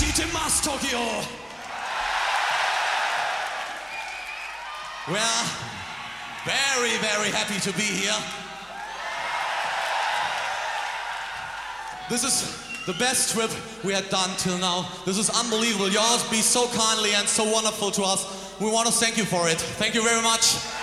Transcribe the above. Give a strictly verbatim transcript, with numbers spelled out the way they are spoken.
Shitemasu, Tokyo. We are very, very happy to be here. This is the best trip we had done till now. This is unbelievable. You always be so kindly and so wonderful to us. We want to thank you for it. Thank you very much.